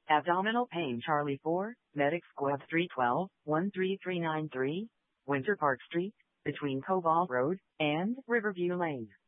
Abdominal pain Charlie 4, Medic Squad 312, 13393, Winter Park Street, between Cobalt Road and Riverview Lane.